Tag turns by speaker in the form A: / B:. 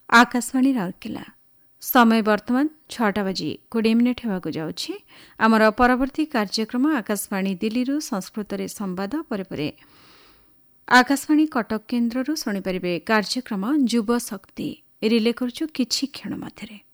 A: आकाशवाणी राउरकेला समय वर्तमान 6:20 हेबाकु जाउछि। आमर परवर्ती कार्यक्रम आकाशवाणी दिल्ली संस्कृत रे संवाद परे आकाशवाणी कटक केन्द्रରୁ ଶୁଣିପାରିବେ କାର୍ଯ୍ୟକ୍ରମ ଯୁବ ଶକ୍ତି ରିଲେ କରୁଛୁ କିଛି କ୍ଷଣ ମଧ୍ୟରେ।